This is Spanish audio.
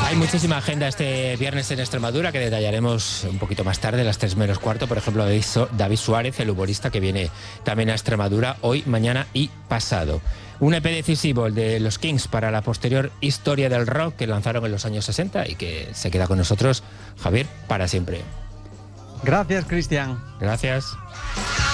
Hay muchísima agenda este viernes en Extremadura que detallaremos un poquito más tarde, a las 3 menos cuarto. Por ejemplo, David Suárez, el humorista que viene también a Extremadura hoy, mañana y pasado. Un EP decisivo, el de los Kings, para la posterior historia del rock que lanzaron en los años 60 y que se queda con nosotros, Javier, para siempre. Gracias, Cristian. Gracias.